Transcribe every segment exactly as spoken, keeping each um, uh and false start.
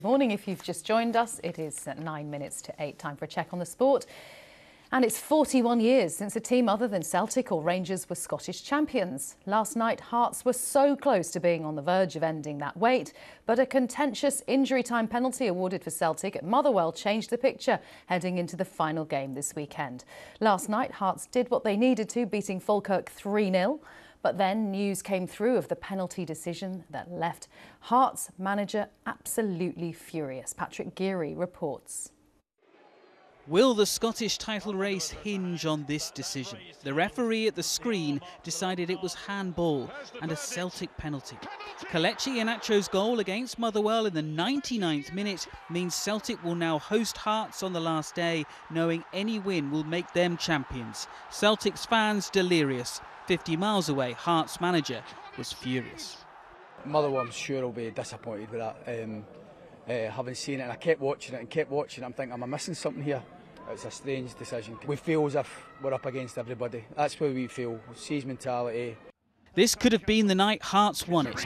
Morning, if you've just joined us, it is nine minutes to eight. Time for a check on the sport. And it's forty-one years since a team other than Celtic or Rangers were Scottish champions. Last night, Hearts were so close to being on the verge of ending that wait, but a contentious injury time penalty awarded for Celtic at Motherwell changed the picture heading into the final game this weekend. Last night, Hearts did what they needed to, beating Falkirk three nil. But then news came through of the penalty decision that left Hearts manager absolutely furious. Patrick Geary reports. Will the Scottish title race hinge on this decision? The referee at the screen decided it was handball and a Celtic penalty. Kelechi Iheanacho's goal against Motherwell in the ninety-ninth minute means Celtic will now host Hearts on the last day, knowing any win will make them champions. Celtic's fans delirious. fifty miles away, Hearts manager was furious. Motherwell, I'm sure, will be disappointed with that. Um, uh, having seen it, and I kept watching it and kept watching it, I'm thinking, am I missing something here? It's a strange decision. We feel as if we're up against everybody. That's where we feel. Siege mentality. This could have been the night Hearts won it.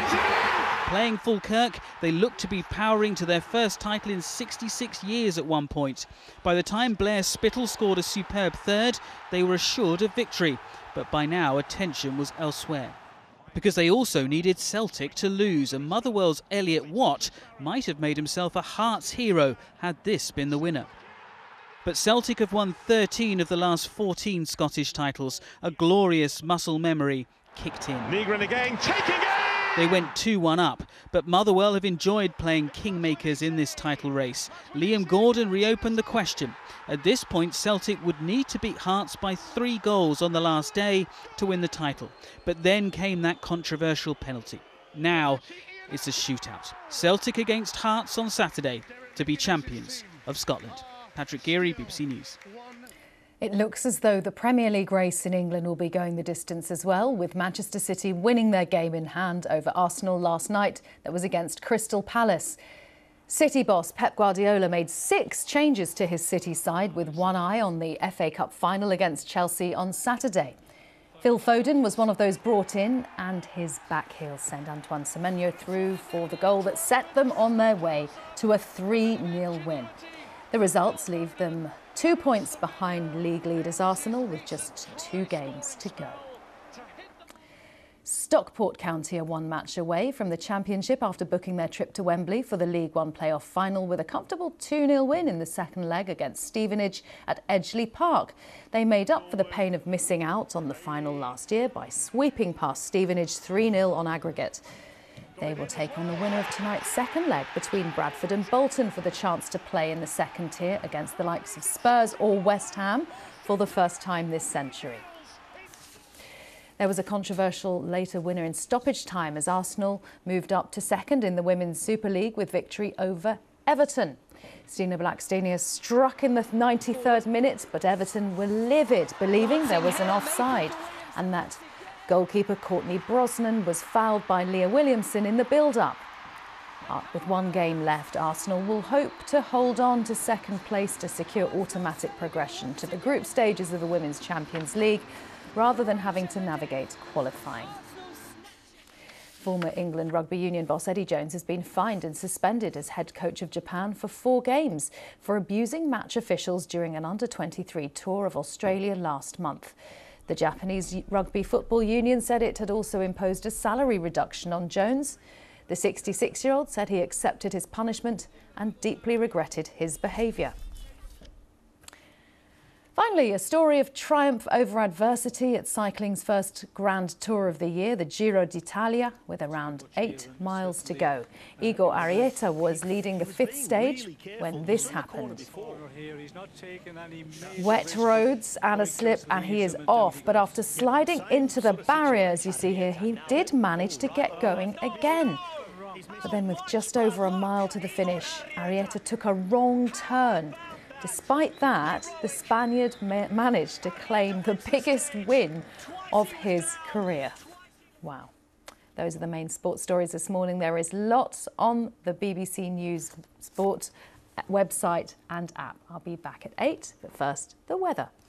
Playing Falkirk, they looked to be powering to their first title in sixty-six years at one point. By the time Blair Spittle scored a superb third, they were assured of victory. But by now, attention was elsewhere. Because they also needed Celtic to lose, and Motherwell's Elliot Watt might have made himself a Hearts hero had this been the winner. But Celtic have won thirteen of the last fourteen Scottish titles. A glorious muscle memory kicked in. Nygren again, taking it! They went two one up, but Motherwell have enjoyed playing kingmakers in this title race. Liam Gordon reopened the question. At this point, Celtic would need to beat Hearts by three goals on the last day to win the title. But then came that controversial penalty. Now it's a shootout. Celtic against Hearts on Saturday to be champions of Scotland. Patrick Geary, B B C News. It looks as though the Premier League race in England will be going the distance as well, with Manchester City winning their game in hand over Arsenal last night. That was against Crystal Palace. City boss Pep Guardiola made six changes to his City side with one eye on the F A Cup final against Chelsea on Saturday. Phil Foden was one of those brought in, and his back heel sent Antoine Semenyo through for the goal that set them on their way to a three nil win. The results leave them two points behind league leaders Arsenal with just two games to go. Stockport County are one match away from the Championship after booking their trip to Wembley for the League One playoff final with a comfortable two nil win in the second leg against Stevenage at Edgeley Park. They made up for the pain of missing out on the final last year by sweeping past Stevenage three nil on aggregate. They will take on the winner of tonight's second leg between Bradford and Bolton for the chance to play in the second tier against the likes of Spurs or West Ham for the first time this century. There was a controversial later winner in stoppage time as Arsenal moved up to second in the Women's Super League with victory over Everton. Stina Blackstenius struck in the ninety-third minute, but Everton were livid, believing there was an offside and that goalkeeper Courtney Brosnan was fouled by Leah Williamson in the build-up. With one game left, Arsenal will hope to hold on to second place to secure automatic progression to the group stages of the Women's Champions League, rather than having to navigate qualifying. Former England rugby union boss Eddie Jones has been fined and suspended as head coach of Japan for four games for abusing match officials during an under twenty-three tour of Australia last month. The Japanese Rugby Football Union said it had also imposed a salary reduction on Jones. The sixty-six-year-old said he accepted his punishment and deeply regretted his behaviour. Finally, a story of triumph over adversity at cycling's first Grand Tour of the year, the Giro d'Italia, with around eight miles to go. Igor Arrieta was leading the fifth stage when this happened. Wet roads and a slip, and he is off. But after sliding into the barrier, as you see here, he did manage to get going again. But then with just over a mile to the finish, Arrieta took a wrong turn. Despite that, the Spaniard ma managed to claim the biggest win of his career. Wow. Those are the main sports stories this morning. There is lots on the B B C News Sport website and app. I'll be back at eight, but first, the weather.